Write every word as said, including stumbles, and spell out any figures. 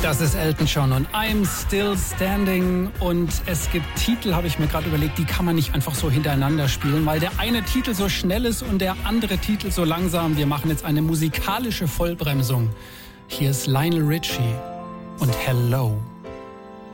Das ist Elton John und I'm Still Standing. Und es gibt Titel, habe ich mir gerade überlegt, die kann man nicht einfach so hintereinander spielen, weil der eine Titel so schnell ist und der andere Titel so langsam. Wir machen jetzt eine musikalische Vollbremsung. Hier ist Lionel Richie und Hello.